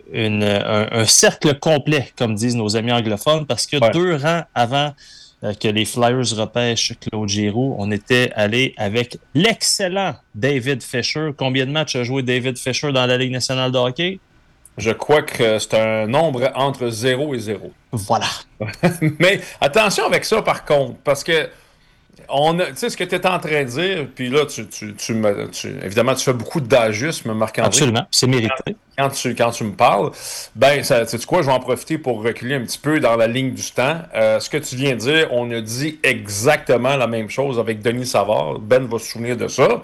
S16: cercle complet, comme disent nos amis anglophones, parce que 2 rangs avant que les Flyers repêchent Claude Giroux, on était allé avec l'excellent David Fisher. Combien de matchs a joué David Fisher dans la Ligue nationale de hockey?
S15: Je crois que c'est un nombre entre 0 et 0.
S16: Voilà.
S15: Mais attention avec ça, par contre, parce que tu sais ce que tu es en train de dire, puis là, évidemment, tu fais beaucoup d'agisme, Marc-André.
S16: Absolument, c'est mérité.
S15: Quand tu me parles, ben, sais-tu quoi, je vais en profiter pour reculer un petit peu dans la ligne du temps. Ce que tu viens de dire, on a dit exactement la même chose avec Denis Savard. Ben va se souvenir de ça.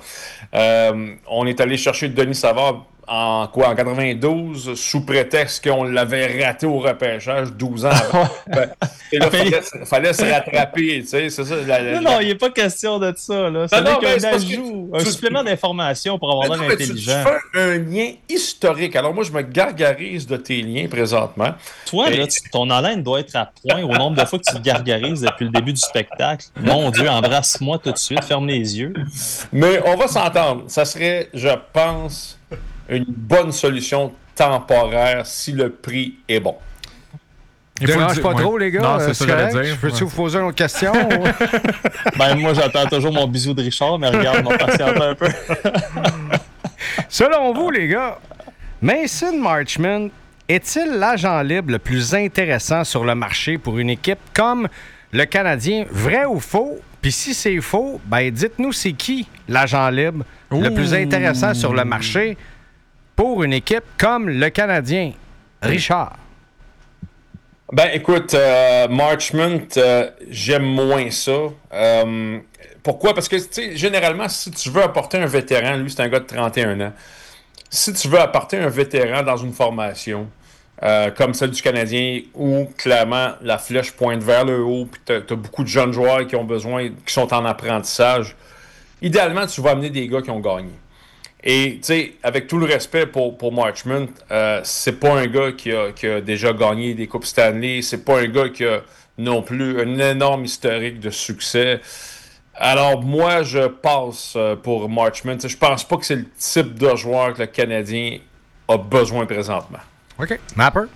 S15: On est allé chercher Denis Savard en 92, sous prétexte qu'on l'avait raté au repêchage 12 ans avant. Et là, fallait se rattraper, tu sais, c'est ça.
S16: Non, il n'est pas question de ça, là. C'est qu'un ajout, un supplément d'information pour avoir l'air intelligent.
S15: Tu fais un lien historique. Alors moi, je me gargarise de tes liens présentement.
S16: Toi, là, ton haleine doit être à point au nombre de fois que tu te gargarises depuis le début du spectacle. Mon Dieu, embrasse-moi tout de suite, ferme les yeux.
S15: Mais on va s'entendre. Ça serait, je pense, une bonne solution temporaire si le prix est bon.
S2: Il ne dérange pas trop, les gars.
S1: Non, c'est ça que j'allais dire.
S2: Peux-tu vous poser une autre question?
S16: Moi, j'attends toujours mon bisou de Richard, mais regarde, mon patiente un peu.
S2: Selon vous, les gars, Mason Marchment est-il l'agent libre le plus intéressant sur le marché pour une équipe comme le Canadien? Vrai ou faux? Puis si c'est faux, ben dites-nous c'est qui l'agent libre le plus intéressant sur le marché pour une équipe comme le Canadien? Richard.
S15: Ben, écoute, Marchment, j'aime moins ça. Pourquoi? Parce que, tu sais, généralement, si tu veux apporter un vétéran, lui, c'est un gars de 31 ans. Si tu veux apporter un vétéran dans une formation comme celle du Canadien, où, clairement, la flèche pointe vers le haut, puis tu as beaucoup de jeunes joueurs qui ont besoin, qui sont en apprentissage, idéalement, tu vas amener des gars qui ont gagné. Et, tu sais, avec tout le respect pour Marchment, c'est pas un gars qui a déjà gagné des Coupes Stanley. C'est pas un gars qui a non plus un énorme historique de succès. Alors, moi, je passe pour Marchment. Je pense pas que c'est le type de joueur que le Canadien a besoin présentement.
S2: OK. Mapper?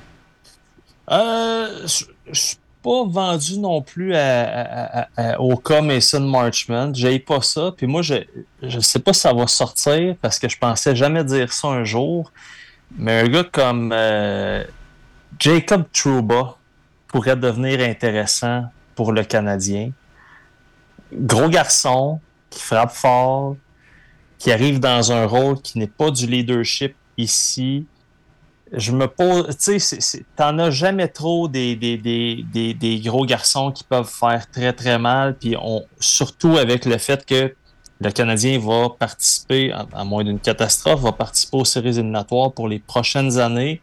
S16: Je suis pas vendu non plus au cas Mason Marchment. J'aille pas ça. Puis moi, je sais pas si ça va sortir parce que je pensais jamais dire ça un jour. Mais un gars comme Jacob Trouba pourrait devenir intéressant pour le Canadien. Gros garçon, qui frappe fort, qui arrive dans un rôle qui n'est pas du leadership ici. Je me pose, tu sais, t'en as jamais trop des gros garçons qui peuvent faire très très mal, puis surtout avec le fait que le Canadien va participer, à moins d'une catastrophe, va participer aux séries éliminatoires pour les prochaines années.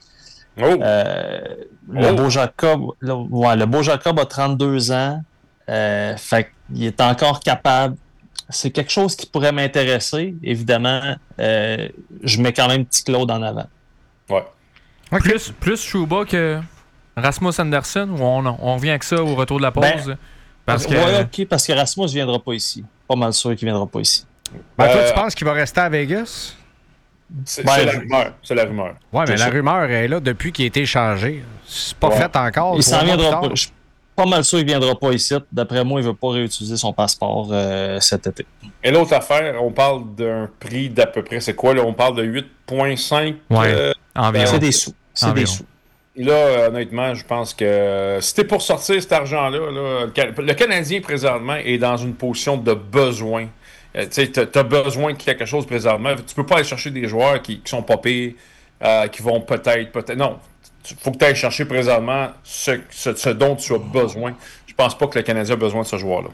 S16: Le beau Jacob a 32 ans, fait qu'il est encore capable. C'est quelque chose qui pourrait m'intéresser. Évidemment, je mets quand même petit Claude en avant.
S15: Ouais.
S1: Okay. Plus Trouba que Rasmus Andersson, ou on revient avec ça au retour de la pause?
S16: Parce que Rasmus ne viendra pas ici. Pas mal sûr qu'il ne viendra pas ici.
S2: Toi, tu penses qu'il va rester à Vegas?
S15: C'est la rumeur. C'est la rumeur.
S2: Ouais, mais la rumeur est là depuis qu'il a été échangé. C'est pas fait encore.
S16: Il s'en viendra pas. pas mal sûr qu'il ne viendra pas ici. D'après moi, il ne veut pas réutiliser son passeport cet été.
S15: Et l'autre affaire, on parle d'un prix d'à peu près, c'est quoi là? On parle de 8,5
S1: environ.
S16: C'est des sous. C'est des sous.
S15: Là, honnêtement, je pense que si t'es pour sortir cet argent-là, le Canadien présentement est dans une position de besoin. Tu as besoin de quelque chose présentement. Tu peux pas aller chercher des joueurs qui sont pas pires, qui vont peut-être. Non, il faut que tu ailles chercher présentement ce dont tu as besoin. Je pense pas que le Canadien a besoin de ce joueur-là.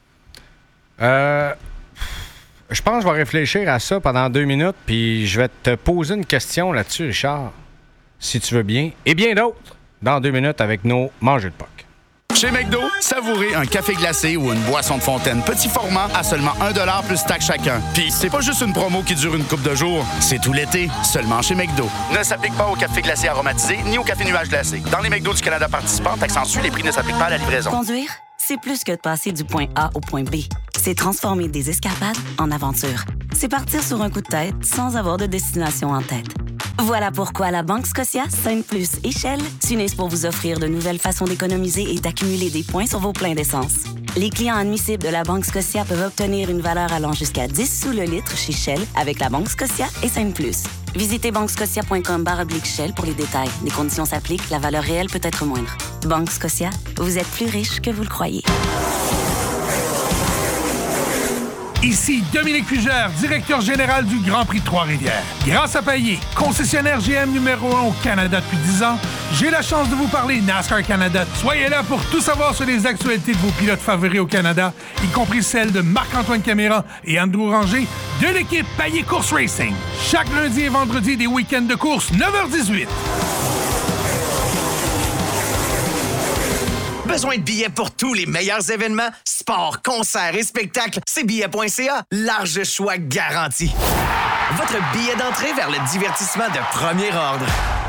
S2: Je pense que je vais réfléchir à ça pendant 2 minutes, puis je vais te poser une question là-dessus, Richard, si tu veux bien, et bien d'autres, dans 2 minutes avec nos mangeux de POC.
S13: Chez McDo, savourez un café glacé ou une boisson de fontaine petit format à seulement 1$ plus taxe chacun. Puis c'est pas juste une promo qui dure une couple de jours, c'est tout l'été, seulement chez McDo. Ne s'applique pas au café glacé aromatisé ni au café nuage glacé. Dans les McDo du Canada participants, taxe en dessus, les prix ne s'appliquent pas à la livraison.
S17: Conduire, c'est plus que de passer du point A au point B. C'est transformer des escapades en aventures. C'est partir sur un coup de tête sans avoir de destination en tête. Voilà pourquoi la Banque Scotia, Sainte Plus et Shell s'unissent pour vous offrir de nouvelles façons d'économiser et d'accumuler des points sur vos pleins d'essence. Les clients admissibles de la Banque Scotia peuvent obtenir une valeur allant jusqu'à 10 sous le litre chez Shell avec la Banque Scotia et Sainte Plus. Visitez banquescotia.com/Shell pour les détails. Les conditions s'appliquent, la valeur réelle peut être moindre. Banque Scotia, vous êtes plus riche que vous le croyez.
S18: Ici Dominique Fugère, directeur général du Grand Prix de Trois-Rivières. Grâce à Payet, concessionnaire GM numéro 1 au Canada depuis 10 ans, j'ai la chance de vous parler NASCAR Canada. Soyez là pour tout savoir sur les actualités de vos pilotes favoris au Canada, y compris celles de Marc-Antoine Caméra et Andrew Ranger de l'équipe Payet Course Racing. Chaque lundi et vendredi des week-ends de course, 9h18.
S7: Besoin de billets pour tous les meilleurs événements, sports, concerts et spectacles? C'est billets.ca. Large choix garanti. Votre billet d'entrée vers le divertissement de premier ordre.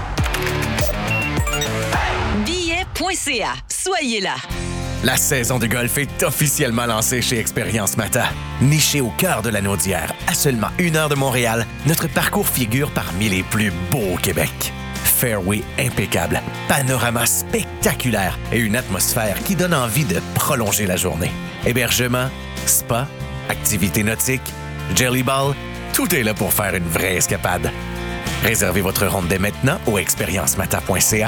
S19: Billets.ca. Soyez là.
S7: La saison de golf est officiellement lancée chez Expérience Mata. Niché au cœur de la Naudière, à seulement 1 heure de Montréal, notre parcours figure parmi les plus beaux au Québec. Fairway impeccable, panorama spectaculaire et une atmosphère qui donne envie de prolonger la journée. Hébergement, spa, activités nautiques, jelly ball, tout est là pour faire une vraie escapade. Réservez votre ronde dès maintenant au expériencemata.ca.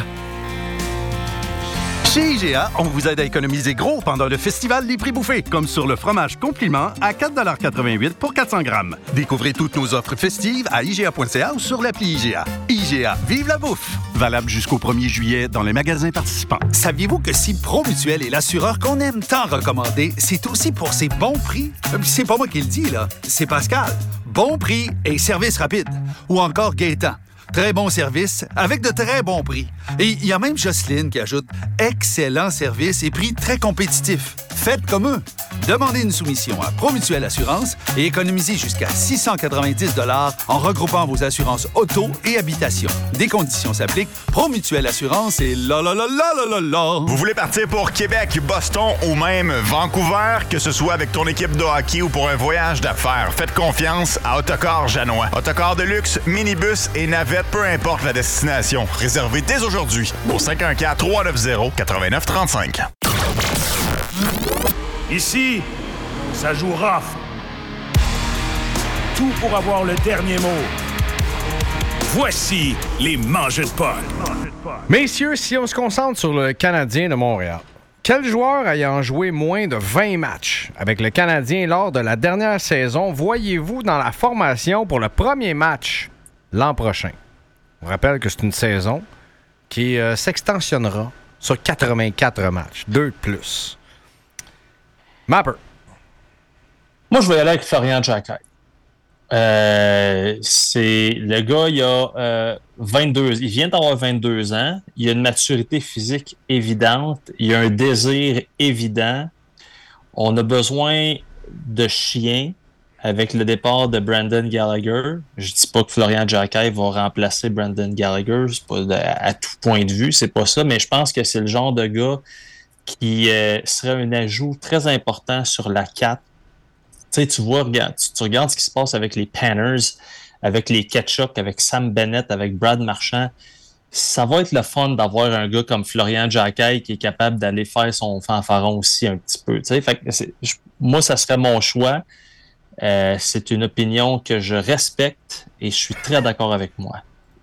S20: Chez IGA, on vous aide à économiser gros pendant le festival des prix bouffés, comme sur le fromage compliment à 4,88$ pour 400 grammes. Découvrez toutes nos offres festives à IGA.ca ou sur l'appli IGA. IGA, vive la bouffe! Valable jusqu'au 1er juillet dans les magasins participants.
S21: Saviez-vous que si Promutuel est l'assureur qu'on aime tant recommander, c'est aussi pour ses bons prix? C'est pas moi qui le dis, là. C'est Pascal. Bon prix et service rapide. Ou encore Gaétan. Très bon service, avec de très bons prix. Et il y a même Jocelyne qui ajoute « Excellent service et prix très compétitifs. Faites comme eux. » Demandez une soumission à Promutuelle Assurance et économisez jusqu'à 690$ en regroupant vos assurances auto et habitation. Des conditions s'appliquent. Promutuelle Assurance et la.
S22: Vous voulez partir pour Québec, Boston ou même Vancouver, que ce soit avec ton équipe de hockey ou pour un voyage d'affaires, faites confiance à Autocar Janois. Autocar de luxe, minibus et navette, peu importe la destination. Réservez dès aujourd'hui au 514-390-8935.
S23: Ici, ça joue rough. Tout pour avoir le dernier mot. Voici les mangeux de POC.
S2: Messieurs, si on se concentre sur le Canadien de Montréal, quel joueur ayant joué moins de 20 matchs avec le Canadien lors de la dernière saison voyez-vous dans la formation pour le premier match l'an prochain? On rappelle que c'est une saison qui s'extensionnera sur 84 matchs, 2 de plus. Mapper.
S16: Moi, je vais y aller avec Florian Jacquet. Le gars, il a 22, il vient d'avoir 22 ans. Il a une maturité physique évidente. Il a un désir évident. On a besoin de chiens avec le départ de Brendan Gallagher. Je dis pas que Florian Jacquet va remplacer Brendan Gallagher, c'est pas à tout point de vue, c'est pas ça, mais je pense que c'est le genre de gars qui serait un ajout très important sur la 4. Tu sais, tu vois, tu regardes ce qui se passe avec les Panthers, avec les Ketchuk, avec Sam Bennett, avec Brad Marchand. ça va être le fun d'avoir un gars comme Florian Jacquet qui est capable d'aller faire son fanfaron aussi un petit peu. Fait que moi, ça serait mon choix. C'est une opinion que je respecte et je suis très d'accord avec moi.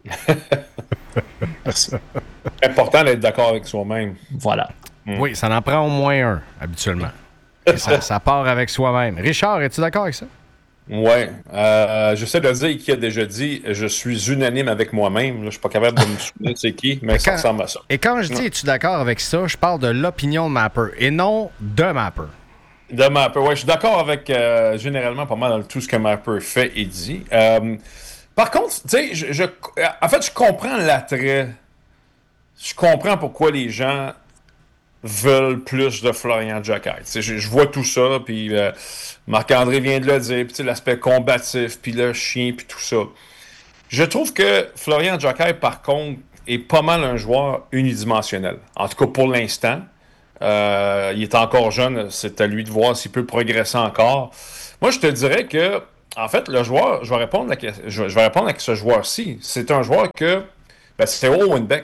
S16: Merci.
S15: C'est important d'être d'accord avec soi-même.
S16: Voilà.
S2: Oui, ça en prend au moins un, habituellement. Ça part avec soi-même. Richard, es-tu d'accord avec ça?
S15: Oui. J'essaie de dire qui a déjà dit je suis unanime avec moi-même. Là, je suis pas capable de me souvenir c'est qui, mais ça ressemble à ça.
S2: Et quand je dis es-tu d'accord avec ça, je parle de l'opinion de Mapper et non de Mapper.
S15: De Mapper, oui. Je suis d'accord avec généralement pas mal dans tout ce que Mapper fait et dit. Par contre, tu sais, en fait, je comprends l'attrait. Je comprends pourquoi les gens veulent plus de Florian Jacquet. Je vois tout ça, puis Marc-André vient de le dire, puis l'aspect combatif, puis le chien, puis tout ça. Je trouve que Florian Jacquet, par contre, est pas mal un joueur unidimensionnel. En tout cas, pour l'instant. Il est encore jeune, c'est à lui de voir s'il peut progresser encore. Moi, je te dirais que, en fait, le joueur, je vais répondre à ce joueur-ci. C'est un joueur que, c'est Owen Beck.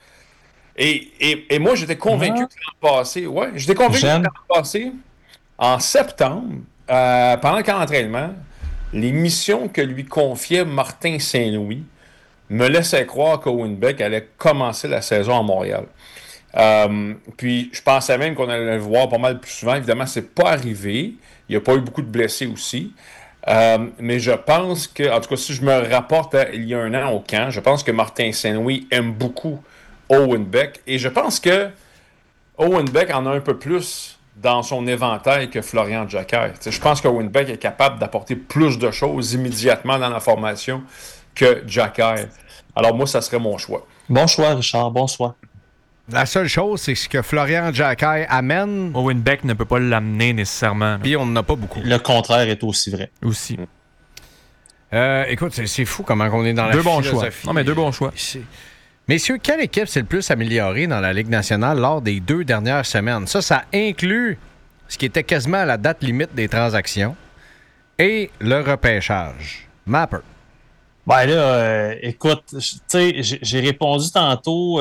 S15: Et moi, j'étais convaincu que l'an passé, en septembre, pendant le camp d'entraînement, les missions que lui confiait Martin Saint-Louis me laissaient croire qu'Owen Beck allait commencer la saison à Montréal. Puis je pensais même qu'on allait le voir pas mal plus souvent. Évidemment, c'est pas arrivé. Il n'y a pas eu beaucoup de blessés aussi. Mais je pense que, en tout cas, si je me rapporte à il y a un an au camp, je pense que Martin Saint-Louis aime beaucoup Owen Beck. Et je pense que Owen Beck en a un peu plus dans son éventail que Florian Jacquet. Je pense qu'Owen Beck est capable d'apporter plus de choses immédiatement dans la formation que Jacquet. Alors moi, ça serait mon choix.
S16: Bon choix, Richard. Bon choix.
S2: La seule chose, c'est ce que Florian Jacquet amène.
S1: Owen Beck ne peut pas l'amener nécessairement.
S2: Puis on n'en a pas beaucoup.
S16: Le contraire est aussi vrai.
S1: Aussi.
S2: Écoute, c'est fou comment on est dans la
S1: deux bons
S2: philosophie.
S1: choix. Non, mais deux bons choix.
S2: Messieurs, quelle équipe s'est le plus améliorée dans la Ligue nationale lors des 2 dernières semaines? Ça inclut ce qui était quasiment à la date limite des transactions et le repêchage. Mapper.
S16: Ben là, écoute, tu sais, j'ai répondu tantôt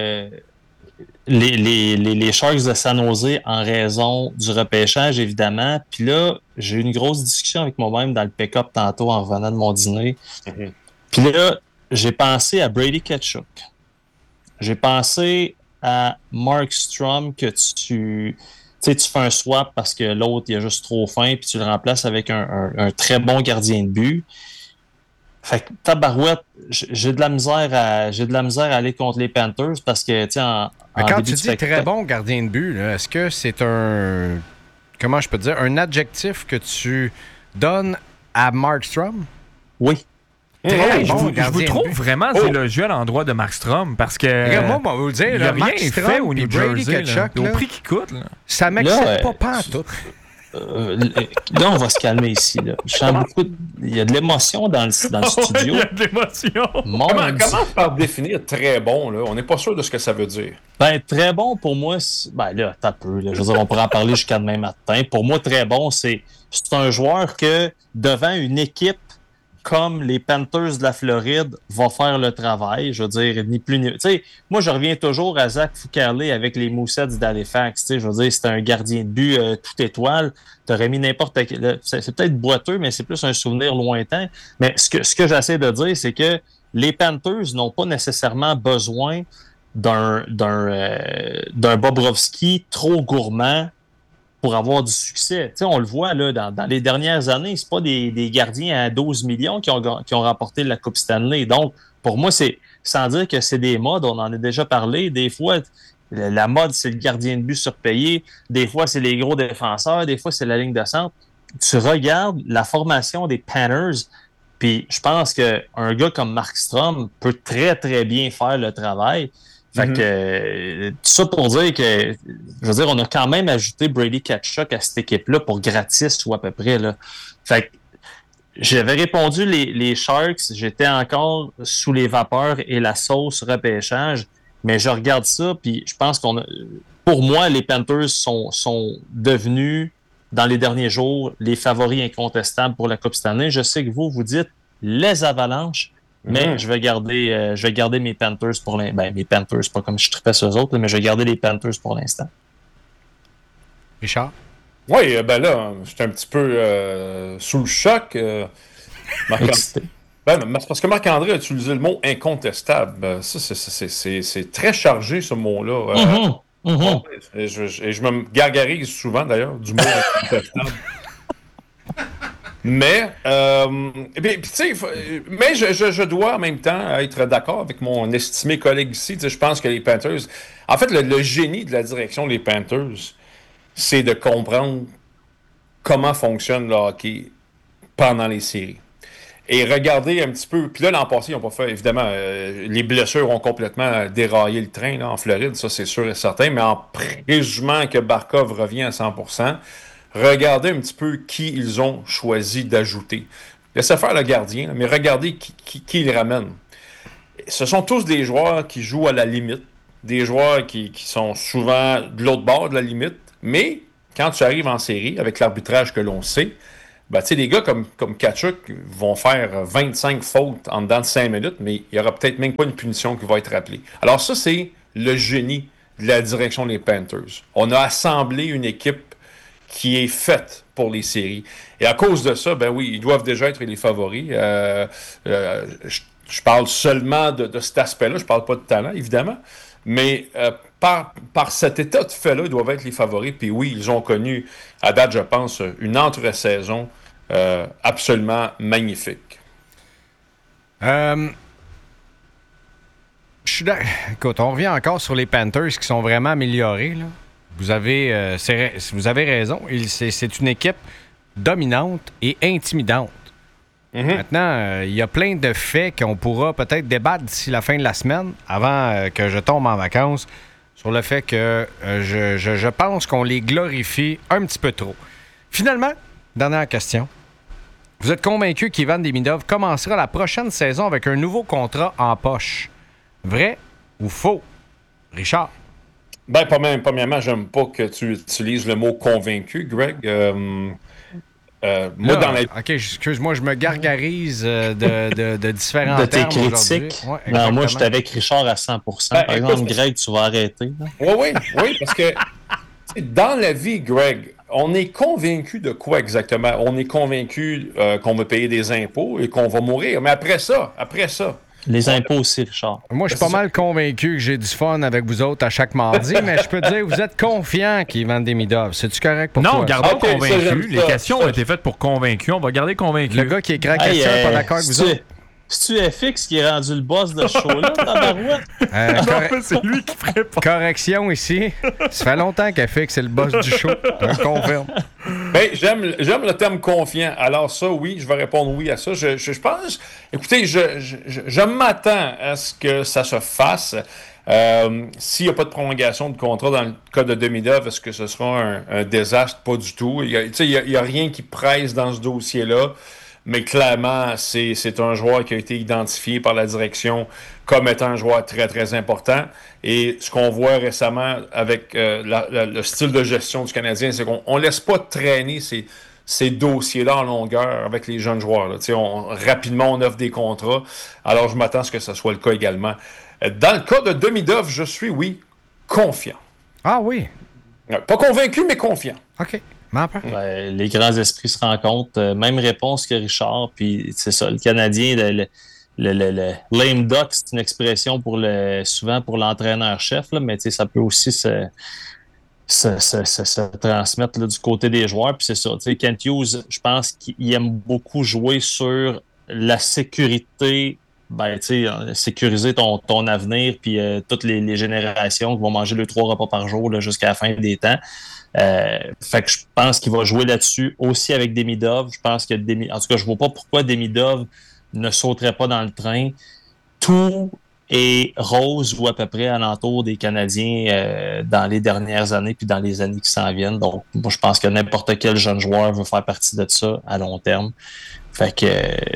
S16: les Sharks de San Jose en raison du repêchage, évidemment. Puis là, j'ai eu une grosse discussion avec moi-même dans le pick-up tantôt en revenant de mon dîner. Mm-hmm. Puis là, j'ai pensé à Brady Tkachuk. J'ai pensé à Mark Strom que tu fais un swap parce que l'autre, il a juste trop faim, puis tu le remplaces avec un très bon gardien de but. Fait que tabarouette, j'ai de la misère à aller contre les Panthers parce que, tu sais,
S2: quand tu dis très bon gardien de but, là, est-ce que c'est comment je peux dire, un adjectif que tu donnes à Mark Strom?
S16: Oui.
S1: Très bon je vous trouve vraiment élogieux à l'endroit de Mark Strom parce que
S2: moi, on va vous dire,
S1: il n'a rien fait au New Jersey. Au prix qu'il coûte.
S2: Ça m'excite pas en tout.
S16: Là, on va se calmer ici. Là. Il y a de l'émotion dans le studio.
S1: Il y a de l'émotion.
S15: Comment par définir très bon? Là? On n'est pas sûr de ce que ça veut dire.
S16: Ben, très bon, pour moi, t'as peu. Là. Je veux dire, on pourra en parler jusqu'à demain matin. Pour moi, très bon, c'est un joueur que, devant une équipe comme les Panthers de la Floride, va faire le travail. Je veux dire, ni plus ni... Tu sais, moi, je reviens toujours à Zach Fucale avec les Moussets d'Halifax. Tu sais, je veux dire, c'était un gardien de but toute étoile. T'aurais mis n'importe quel... C'est peut-être boiteux, mais c'est plus un souvenir lointain. Mais ce que j'essaie de dire, c'est que les Panthers n'ont pas nécessairement besoin d'un Bobrovsky trop gourmand pour avoir du succès. Tu sais, on le voit là, dans les dernières années, c'est pas des gardiens à 12 millions qui ont remporté la Coupe Stanley. Donc, pour moi, c'est sans dire que c'est des modes, on en a déjà parlé. Des fois, la mode, c'est le gardien de but surpayé. Des fois, c'est les gros défenseurs. Des fois, c'est la ligne de centre. Tu regardes la formation des Panthers, puis je pense qu'un gars comme Mark Strom peut très, très bien faire le travail. Fait que, tout ça pour dire que, je veux dire, on a quand même ajouté Brady Tkachuk à cette équipe-là pour gratis ou à peu près, là. Fait que, j'avais répondu les Sharks, j'étais encore sous les vapeurs et la sauce repêchage, mais je regarde ça, puis je pense pour moi, les Panthers sont devenus, dans les derniers jours, les favoris incontestables pour la Coupe cette année. Je sais que vous dites les Avalanches, Mais je vais garder mes Panthers pour l'instant. Ben, mes Panthers, pas comme je tripais sur eux autres, mais je vais garder les Panthers pour l'instant.
S2: Richard?
S15: Oui, ben là, j'étais un petit peu sous le choc. C'est parce que Marc-André a utilisé le mot incontestable. Ça, c'est très chargé, ce mot-là. Et je me gargarise souvent, d'ailleurs, du mot incontestable. Mais, tu sais, mais je dois en même temps être d'accord avec mon estimé collègue ici. Je pense que les Panthers... En fait, le génie de la direction des Panthers, c'est de comprendre comment fonctionne le hockey pendant les séries. Et regardez un petit peu... Puis là, l'an passé, ils n'ont pas fait... Évidemment, les blessures ont complètement déraillé le train là, en Floride, ça c'est sûr et certain, mais en présumant que Barkov revient à 100%, regardez un petit peu qui ils ont choisi d'ajouter. Laissez faire le gardien, mais regardez qui ils ramènent. Ce sont tous des joueurs qui jouent à la limite, des joueurs qui sont souvent de l'autre bord de la limite, mais quand tu arrives en série, avec l'arbitrage que l'on sait, ben, tu sais, des gars comme Tkachuk vont faire 25 fautes en dedans de 5 minutes, mais il n'y aura peut-être même pas une punition qui va être rappelée. Alors ça, c'est le génie de la direction des Panthers. On a assemblé une équipe qui est faite pour les séries. Et à cause de ça, ben oui, ils doivent déjà être les favoris. Je parle seulement de cet aspect-là, je parle pas de talent, évidemment, mais par cet état de fait-là, ils doivent être les favoris. Puis oui, ils ont connu, à date, je pense, une entre-saison absolument magnifique.
S2: Écoute, on revient encore sur les Panthers qui sont vraiment améliorés. Là. Vous avez raison. C'est une équipe dominante et intimidante. Maintenant, il y a plein de faits qu'on pourra peut-être débattre d'ici la fin de la semaine, avant que je tombe en vacances, sur le fait que je pense qu'on les glorifie un petit peu trop. Finalement, dernière question. Vous êtes convaincu qu'Ivan Demidov commencera la prochaine saison avec un nouveau contrat en poche? Vrai ou faux? Richard?
S15: Ben, premièrement, j'aime pas que tu utilises le mot convaincu, Greg. Moi,
S2: OK, excuse-moi, je me gargarise de différents termes
S16: de tes critiques.
S2: Ouais,
S16: non, moi, je suis avec Richard à 100%. Par exemple, Greg, tu vas arrêter.
S15: Oui, parce que dans la vie, Greg, on est convaincu de quoi exactement? On est convaincu qu'on va payer des impôts et qu'on va mourir. Mais après ça...
S16: Les impôts aussi, Richard.
S2: Moi, je suis pas mal convaincu que j'ai du fun avec vous autres à chaque mardi, mais je peux te dire, vous êtes confiants qu'Ivan Demidov. C'est-tu correct pour toi?
S1: Non, gardons convaincu. Les questions ont été faites pour convaincu. On va garder convaincu.
S2: Le gars qui écrit la question n'est pas d'accord avec vous autres.
S16: C'est-tu FX qui est rendu le boss de ce show-là, tabarouette?
S1: C'est lui qui ferait pas.
S2: Correction ici. Ça fait longtemps qu'FX est le boss du show. Je confirme.
S15: Ben, j'aime le terme confiant. Alors ça, oui, je vais répondre oui à ça. Je pense... Écoutez, je m'attends à ce que ça se fasse. S'il n'y a pas de prolongation de contrat dans le cas de Demidov, est-ce que ce sera un désastre? Pas du tout. Il n'y a rien qui presse dans ce dossier-là. Mais clairement, c'est un joueur qui a été identifié par la direction comme étant un joueur très, très important. Et ce qu'on voit récemment avec le style de gestion du Canadien, c'est qu'on ne laisse pas traîner ces dossiers-là en longueur avec les jeunes joueurs. Là. Rapidement, on offre des contrats. Alors, je m'attends à ce que ce soit le cas également. Dans le cas de Demidov, je suis, oui, confiant.
S2: Ah oui?
S15: Pas convaincu, mais confiant.
S2: OK.
S16: Les grands esprits se rencontrent. Même réponse que Richard. Puis c'est ça, le Canadien, le lame duck, c'est une expression souvent pour l'entraîneur-chef, là, mais ça peut aussi se transmettre là, du côté des joueurs. Puis c'est ça. Kent Hughes, je pense qu'il aime beaucoup jouer sur la sécurité. Sécuriser ton avenir, puis toutes les générations qui vont manger 2-3 repas par jour là, jusqu'à la fin des temps. Fait que je pense qu'il va jouer là-dessus aussi avec Demidov. Je pense que en tout cas, je vois pas pourquoi Demidov ne sauterait pas dans le train. Tout est rose ou à peu près alentour des Canadiens dans les dernières années puis dans les années qui s'en viennent. Donc, moi, je pense que n'importe quel jeune joueur veut faire partie de ça à long terme. Fait que,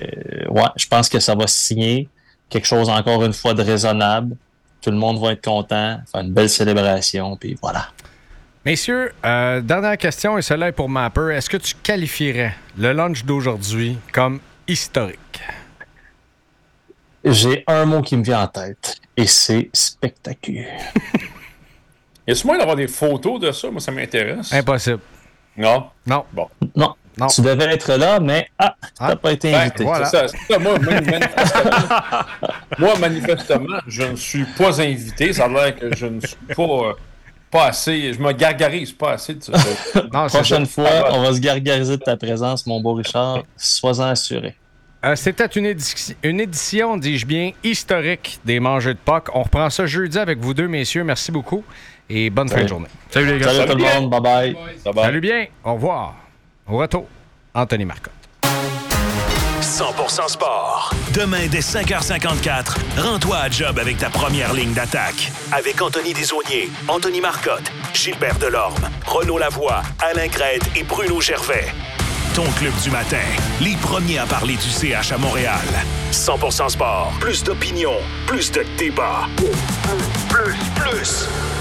S16: je pense que ça va signer quelque chose encore une fois de raisonnable. Tout le monde va être content, faire une belle célébration, puis voilà.
S2: Messieurs, dernière question, et celle-là est pour Mapper. Est-ce que tu qualifierais le lunch d'aujourd'hui comme historique?
S16: J'ai un mot qui me vient en tête, et c'est spectaculaire.
S15: Y a-tu moyen d'avoir des photos de ça? Moi, ça m'intéresse.
S2: Impossible.
S15: Non?
S2: Non.
S15: Bon.
S16: Non. Tu devais être là, mais t'as pas été invité.
S15: Voilà. C'est ça. Moi, manifestement, je ne suis pas invité. Ça a l'air que je ne suis pas assez. Je me gargarise pas assez de ça.
S16: Non, prochaine fois, on va se gargariser de ta présence, mon beau Richard. Sois-en assuré.
S2: C'était une édition, dis-je bien, historique des Mangeux de Puck. On reprend ça jeudi avec vous deux, messieurs. Merci beaucoup et bonne fin de journée.
S1: Salut les gars.
S16: Salut tout le monde. Bye-bye.
S2: Salut bien. Au revoir. Au retour, Anthony Marcotte.
S5: 100% sport. Demain, dès 5h54, rends-toi à job avec ta première ligne d'attaque. Avec Anthony Desaulniers, Anthony Marcotte, Gilbert Delorme, Renaud Lavoie, Alain Crête et Bruno Gervais. Ton club du matin, les premiers à parler du CH à Montréal. 100% sport, plus d'opinion, plus de débat. Plus.